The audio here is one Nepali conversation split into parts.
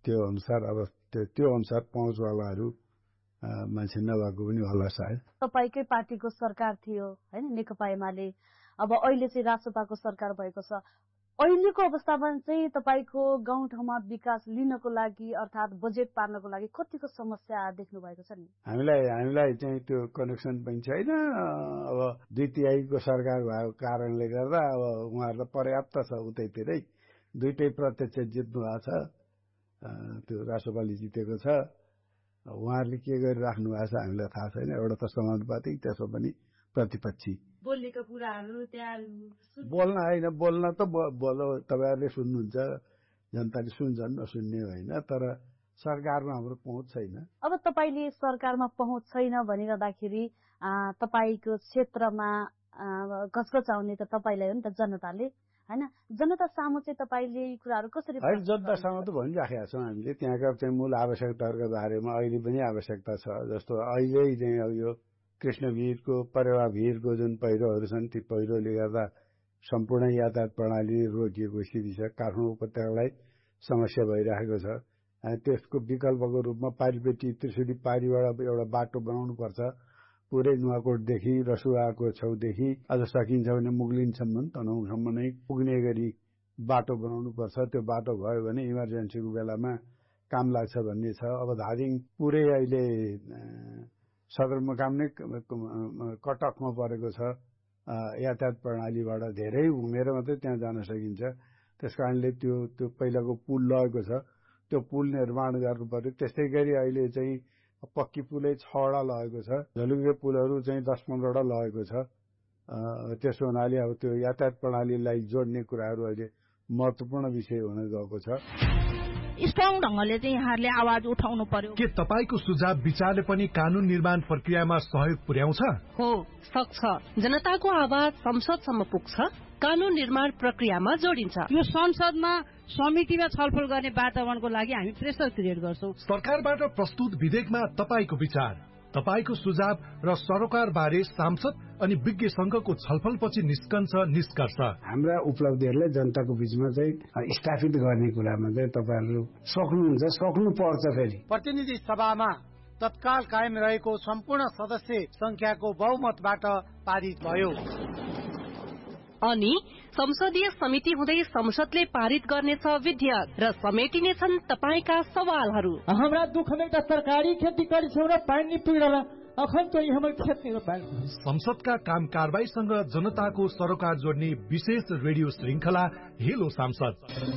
त्यो अनुसार अब त्यो अनुसार पहुँचवालाहरू मान्छे नभएको पनि होला सायद। तपाईकै पार्टीको सरकार थियो हैन नेकपा एमाले, अब अहिले चाहिँ रासोपाको सरकार भएको छ। अहिलेको अवस्थामा चाहिँ तपाईको गाउँठाउँमा विकास लिनको लागि अर्थात् बजेट पार्नको लागि कतिको समस्या देख्नु भएको छ नि? हामीलाई चाहिँ त्यो कनेक्सन पनि छैन। अब 2/3 सरकार भएको कारणले गर्दा अब उहाँहरूलाई पर्याप्त छ उतैतिरै दुईटै प्रत्यक्ष जित्नु भएको छ। त्यो रासोपाले जितेको छ। उहाँहरूले के गरिराख्नु भएको छ हामीलाई थाहा छैन। एउटा त समानुपातिक, त्यसमा पनि प्रतिपक्षी बोलेको कुराहरू त्यहाँ बोल्न त तपाईहरुले सुन्नुहुन्छ, जनताले सुन्छन्, नसुन्ने होइन। तर सरकारमा हाम्रो पहुँच छैन। अब तपाईले सरकारमा पहुँच छैन भनिरहँदाखेरि तपाईको क्षेत्रमा घचघच आउने त तपाईलाई हो नि त, जनताले हैन। जनता सामु चाहिँ तपाईले यी कुराहरू कसरी जनता सामु त भनिराखेका छौँ हामीले। त्यहाँका चाहिँ मूल आवश्यकताहरूको बारेमा अहिले पनि आवश्यकता छ। जस्तो अहिले चाहिँ अब यो कृष्णभिरको परेवा भिरको जुन पहिरोहरू छन्, ती पहिरोले गर्दा सम्पूर्ण यातायात प्रणाली रोकिएको स्थिति छ। काठमाडौँ उपत्यकालाई समस्या भइरहेको छ। त्यसको विकल्पको रूपमा पारीपेटी त्रिशुली पारीबाट एउटा बाटो बनाउनु पर्छ। पुरै नुवाकोटदेखि रसुवाको छेउदेखि अझ सकिन्छ भने मुगलिनसम्म, तनहुँसम्म नै पुग्ने गरी बाटो बनाउनु पर्छ। त्यो बाटो भयो भने इमर्जेन्सीको बेलामा काम लाग्छ भन्ने छ। अब धादिङ पुरै अहिले सदरमुकाम नै कटकमा परेको छ। यातायात प्रणालीबाट धेरै घुमेर मात्रै त्यहाँ जान सकिन्छ। त्यसकारणले त्यो पहिलाको पुल लगेको छ, त्यो पुल निर्माण गर्नु पर्यो। त्यस्तै गरी अहिले चाहिँ पक्की पुलै 6वटा लगेको छ। झलुङ्गे पुलहरू चाहिँ 10-15वटा लगेको छ। त्यसो हुनाले अब त्यो यातायात प्रणालीलाई जोड्ने कुराहरू अहिले महत्त्वपूर्ण विषय हुन गएको छ। स्ट्रङ ढंगले चाहिँ यहाँहरूले आवाज उठाउनु पर्यो। के तपाईको सुझाव विचारले पनि कानून निर्माण प्रक्रियामा सहयोग पुर्याउँछ? हो, सक्छ। जनताको आवाज संसदसम्म पुग्छ, कानून निर्माण प्रक्रियामा जोडिन्छ। यो संसदमा समितिमा छलफल गर्ने वातावरणको लागि हामी प्रेसर क्रिएट गर्छौं। सरकारबाट प्रस्तुत विधेयकमा तपाईको विचार, तपाईको सुझाव र सरोकार बारे सांसद अनि विज्ञ संघको छलफलपछि निस्कन्छ निष्कर्ष। हाम्रा उपलब्धिहरूलाई जनताको बीचमा चाहिँ स्थापित गर्ने कुरामा चाहिँ तपाईहरु सक्नुहुन्छ, सक्नु पर्छ। फेरि प्रतिनिधि सभामा तत्काल कायम रहेको सम्पूर्ण सदस्य संख्याको बहुमतबाट पारित भयो। अनि संसदीय समिति हुँदै संसदले पारित गर्नेछ विधेयक र समेटिनेछन् तपाईका सवालहरू। हाम्रा दुःखमा त सरकारी खेती गरिछौँ र पानी पुग्दैन, अखन चाहिँ हाम्रो खेतीमा पानी। संसदका काम कारबाहीसँग जनताको सरोकार जोड्ने विशेष रेडियो श्रृंखला हेलो सांसद।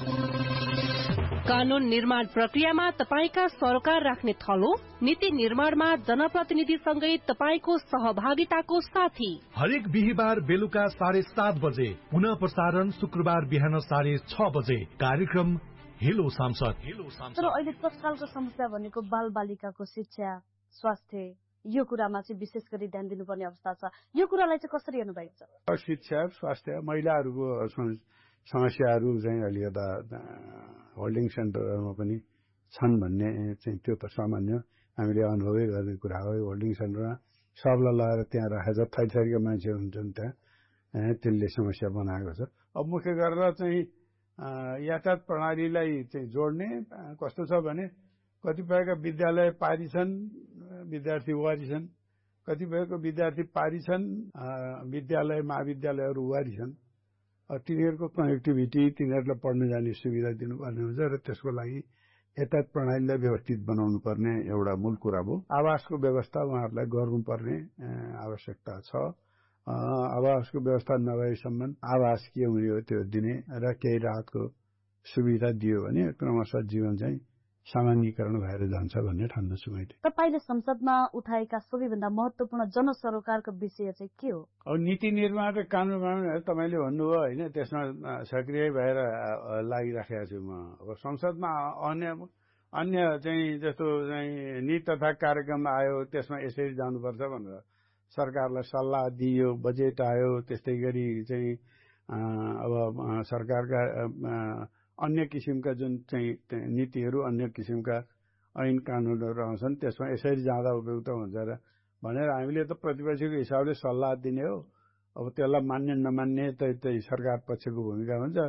कानून निर्माण प्रक्रियामा तपाईका सरोकार राख्ने थलो, नीति निर्माणमा जनप्रतिनिधिसँगै तपाईको सहभागिताको साथी। हरेक बिहीबार बेलुका 7:30 बजे, पुनः प्रसारण शुक्रबार बिहान 6:30 बजे। कार्यक्रम हेलो सांसद। तर अहिले तत्कालको समस्या भनेको बाल बालिकाको शिक्षा, स्वास्थ्य, यो कुरामा चाहिँ विशेष गरी ध्यान दिनुपर्ने अवस्था छ। यो कुरालाई चाहिँ कसरी हेर्नु भएको छ? शिक्षा, स्वास्थ्य, महिलाहरूको समस्याहरू चाहिँ अलिकता होल्डिङ सेन्टरहरूमा पनि छन् भन्ने चाहिँ त्यो त सामान्य हामीले अनुभवै गर्ने कुरा हो। होल्डिङ सेन्टरमा सबलाई लगाएर त्यहाँ राखेर थरी थरीका मान्छे हुन्छन्, त्यहाँ त्यसले समस्या बनाएको छ। अब मुख्य गरेर चाहिँ यातायात प्रणालीलाई चाहिँ जोड्ने कस्तो छ भने कतिपयका विद्यालय पारी छन्, विद्यार्थी वारी छन्। कतिपयको विद्यार्थी पारी छन्, विद्यालय महाविद्यालयहरू वारी छन्। तिनीहरूको कनेक्टिभिटी, तिनीहरूलाई पढ्न जाने सुविधा दिनुपर्ने हुन्छ र त्यसको लागि यातायात प्रणालीलाई व्यवस्थित बनाउनु पर्ने एउटा मूल कुरा हो। आवासको व्यवस्था उहाँहरूलाई गर्नुपर्ने आवश्यकता छ। आवासको व्यवस्था नभएसम्म आवास के हुने हो त्यो दिने र केही राहतको सुविधा दियो भने क्रमशः जीवन चाहिँ सामान्यीकरण भएर जान्छ भन्ने ठान्दछु मैले। तपाईले संसदमा उठाएका सबैभन्दा महत्त्वपूर्ण जनसरोकारको विषय चाहिँ के हो? अब नीति निर्माण र कानून बनाउन तपाईँले भन्नुभयो होइन, त्यसमा सक्रिय भएर लागिराखेको छु म। अब संसदमा अन्य चाहिँ जस्तो चाहिँ नीति तथा कार्यक्रम आयो, त्यसमा यसरी जानुपर्छ भनेर सरकारलाई सल्लाह दियो, बजेट आयो। त्यस्तै गरी चाहिँ अब सरकारका अन्य किसिमका जुन चाहिँ नीतिहरू, अन्य किसिमका ऐन कानूनहरू आउँछन्, त्यसमा यसरी जाँदा उपयुक्त हुन्छ र भनेर हामीले त प्रतिपक्षको हिसाबले सल्लाह दिने हो। अब त्यसलाई मान्ने नमान्ने त सरकार पक्षको भूमिका हुन्छ।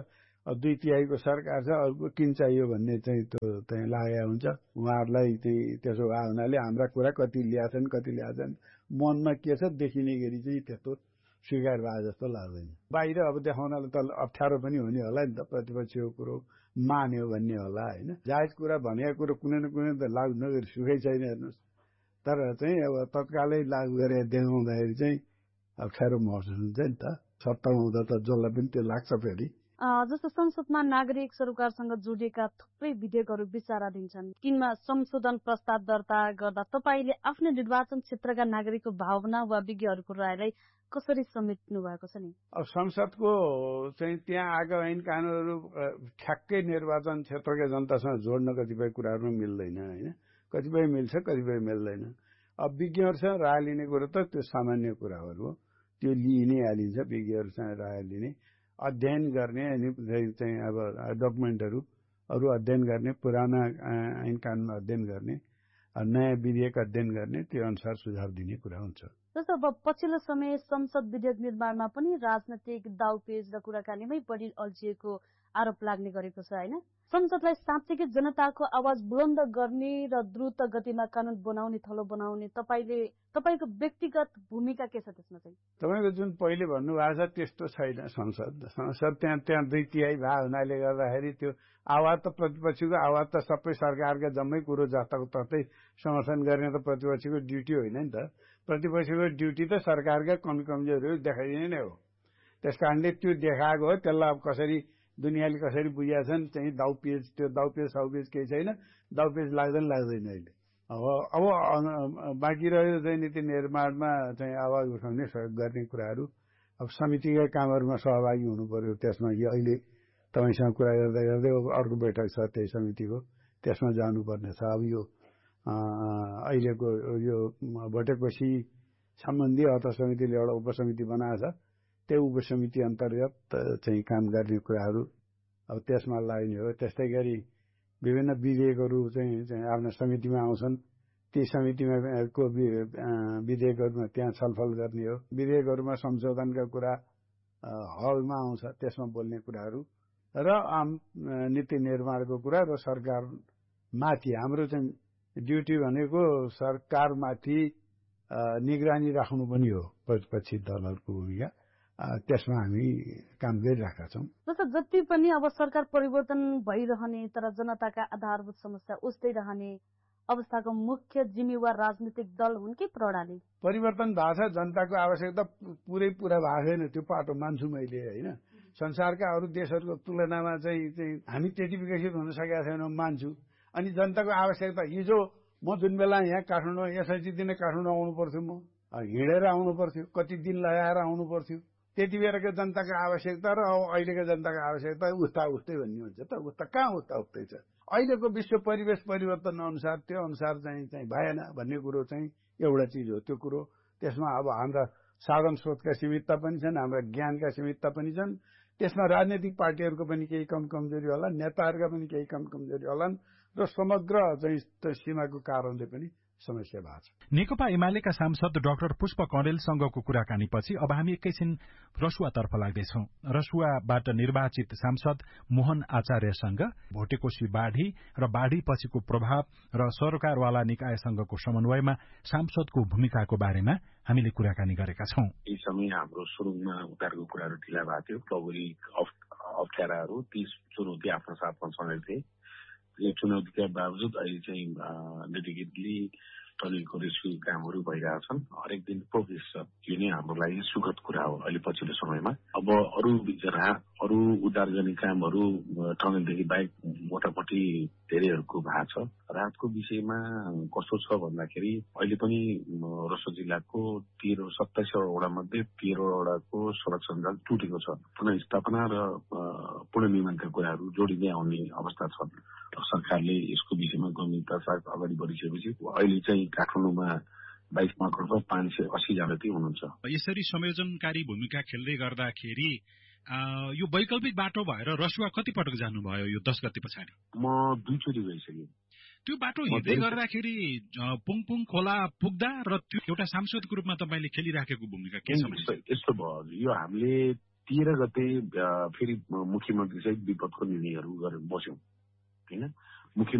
2/3 सरकार छ, अर्को किन चाहियो भन्ने चाहिँ त्यो त्यहाँ लागेको हुन्छ। उहाँहरूलाई त्यसो भए हुनाले हाम्रा कुरा कति ल्याछन् कति ल्याछन् मनमा के छ देखिने गरी चाहिँ त्यस्तो स्वीकार भए जस्तो लाग्दैन। बाहिर अब देखाउनलाई त अप्ठ्यारो पनि हुने होला नि त, प्रतिपक्षको कुरो मान्यो भन्ने होला होइन। जायज कुरा भनेको कुरो कुनै न कुनै त लागु नगरी सुखै छैन हेर्नुहोस्। तर चाहिँ अब तत्कालै लागु गरेर देखाउँदाखेरि चाहिँ अप्ठ्यारो महसुस हुन्छ नि त। सत्ता हुँदा त जसलाई पनि त्यो लाग्छ फेरि। जस्तो संसदमा नागरिक सरोकारसँग जोडिएका थुप्रै विधेयकहरू विचाराधीन छन्। तिनमा संशोधन प्रस्ताव दर्ता गर्दा तपाईँले आफ्नो निर्वाचन क्षेत्रका नागरिकको भावना वा विज्ञहरूको रायलाई कसरी समेट्नु भएको छ नि? अब संसदको चाहिँ त्यहाँ आएको ऐन कानुनहरू ठ्याक्कै निर्वाचन क्षेत्रका जनतासँग जोड्न कतिपय कुराहरूमा मिल्दैन होइन। कतिपय मिल्छ कतिपय मिल्दैन। अब विज्ञहरूसँग राय लिने कुरो त त्यो सामान्य कुराहरू हो, त्यो लिइ नै हालिन्छ। विज्ञहरूसँग राय लिने, अध्ययन गर्ने अनि चाहिँ अब डकुमेन्टहरू अरू अध्ययन गर्ने, पुराना ऐन कानुन अध्ययन गर्ने, नयाँ विधेयक अध्ययन गर्ने, त्यो अनुसार सुझाव दिने कुरा हुन्छ। जस्तो अब पछिल्लो समय संसद विधेयक निर्माणमा पनि राजनैतिक दाउपेच र कुराकानीमै बढी अल्झिएको आरोप लाग्ने गरेको छ होइन। संसदलाई साँच्चैकै जनताको आवाज बुलन्द गर्ने र द्रुत गतिमा कानून बनाउने थलो बनाउने तपाईँको व्यक्तिगत भूमिका के छ त्यसमा चाहिँ? तपाईँको जुन पहिले भन्नुभएको छ त्यस्तो छैन। संसद त्यहाँ 2/3 भए हुनाले गर्दाखेरि त्यो आवाज त प्रतिपक्षीको आवाज त सबै सरकारका जम्मै कुरो जताको ततै समर्थन गर्ने त प्रतिपक्षीको ड्युटी होइन नि त। प्रतिपक्षीको ड्युटी त सरकारका कमी कमजोरीहरू देखाइदिने नै हो। त्यस कारणले त्यो देखाएको हो। त्यसलाई अब कसरी दुनियाँले कसरी बुझेका छन् चाहिँ दाउपेच, त्यो दाउपेच केही छैन। दाउपेच लाग्दैन अहिले। अब बाँकी रह्यो चाहिँ नीति निर्माणमा चाहिँ आवाज उठाउने सहयोग गर्ने कुराहरू। अब समितिका कामहरूमा सहभागी हुनु पर्यो। त्यसमा अहिले तपाईँसँग कुरा गर्दै गर्दै अर्को बैठक छ त्यही समितिको, त्यसमा जानुपर्ने छ। अब यो अहिलेको यो भोटेकोशी सम्बन्धी अर्थ समितिले एउटा उपसमिति बनाएको छ। त्यो उपसमिति अन्तर्गत चाहिँ काम गर्ने कुराहरू अब त्यसमा लाग्ने हो। त्यस्तै गरी विभिन्न विधेयकहरू चाहिँ आफ्ना समितिमा आउँछन्। ती समितिमा को विधेयकहरूमा त्यहाँ छलफल गर्ने हो। विधेयकहरूमा संशोधनका कुरा हलमा आउँछ, त्यसमा बोल्ने कुराहरू र आम नीति निर्माणको कुरा र सरकार माथि हाम्रो चाहिँ ड्युटी भनेको सरकारमाथि निगरानी राख्नु पनि हो। प्रतिपक्षी दलहरूको भूमिका त्यसमा हामी काम गरिरहेका छौँ। जति पनि अब सरकार परिवर्तन भइरहने तर जनताका आधारभूत समस्या उस्तै रहने अवस्थाको मुख्य जिम्मेवार राजनीतिक दल हुन् कि प्रणाली? परिवर्तन भएको छ, जनताको आवश्यकता पुरै पूरा भएको छैन, त्यो पाटो मान्छु मैले होइन। संसारका अरू देशहरूको तुलनामा चाहिँ हामी त्यति विकसित हुन सकेका छैनौँ मान्छु। अनि जनताको आवश्यकता हिजो म जुन बेला यहाँ काठमाडौँ एसएलसी दिन काठमाडौँ आउनु पर्थ्यो, म हिँडेर आउनु पर्थ्यो, कति दिन लगाएर आउनु पर्थ्यो। त्यति बेलाको जनताको आवश्यकता र अहिलेको जनताको आवश्यकता उस्तै भन्ने हुन्छ त। उस्ता कहाँ उस्तै छ। अहिलेको विश्व परिवेश परिवर्तन अनुसार त्यो अनुसार चाहिँ भएन भन्ने कुरो चाहिँ एउटा चिज हो। त्यो कुरो त्यसमा अब हाम्रा साधन स्रोतका सीमितता पनि छन्, हाम्रा ज्ञानका सीमितता पनि छन्। त्यसमा राजनैतिक पार्टीहरूको पनि केही कम कमजोरी होला, नेताहरूका पनि केही कम कमजोरी होलान् र समग्र चाहिँ सीमाको कारणले पनि समस्या भएको छ। नेकपा एमालेका सांसद डाक्टर पुष्प कँडेलसँगको कुराकानीपछि अब हामी एकैछिन रसुवातर्फ लाग्दैछौं। रसुवाबाट निर्वाचित सांसद मोहन आचार्यसँग भोटेकोशी बाढ़ी र बाढ़ी पछिको प्रभाव र सरकारवाला निकायसँगको समन्वयमा सांसदको भूमिकाको बारेमा हामीले कुराकानी गरेका छौं। यी समय हाम्रो सुरुमा उतारको कुराहरू ढिला भएको थियो। भौगोलिक अप्ठ्याराहरू ती चुनौती आफ्नो साथमा छँदै थिए। यो चुनौतीका बावजुद अहिले चाहिँ डेडिकेटली टनेलको रेस्क्यु कामहरू भइरहेछन्। हरेक दिन प्रोग्रेस छ। यो नै हाम्रो लागि सुखद कुरा हो अहिले पछिल्लो समयमा। अब अरू उद्धार गर्ने कामहरू टनेलदेखि बाहेक मोटामोटी धेरैहरूको भएको छ। राहतको विषयमा कस्तो छ भन्दाखेरि अहिले पनि रसो जिल्लाको 27वटा मध्ये 13वटाको सडक सञ्जाल टुटेको छ। पुनर्स्थापना र पुनर्निर्माणका कुराहरू जोडिँदै आउने अवस्था छ। सरकारले यसको विषयमा गम्भीरता साथ अगाडि बढिसकेपछि अहिले चाहिँ काठमाडौँमा 22 मार्चमा 580 जना चाहिँ हुनुहुन्छ। यसरी संयोजनकारी भूमिका खेल्दै गर्दाखेरि यो वैकल्पिक बाटो भएर रसुवा कति पटक जानुभयो यो 10 गते पछाडि? म 2 चोटि गइसकेँ। त्यो बाटो हिँड्दै गर्दाखेरि पुङपुङ खोला पुग्दा र त्यो एउटा सांसदको रूपमा तपाईले खेलिराखेको भूमिका के छ? यस्तो भयो, यो हामीले 13 गते फेरि मुख्यमन्त्री सहित विपदको निर्णयहरू गरेर बस्यौं हैन।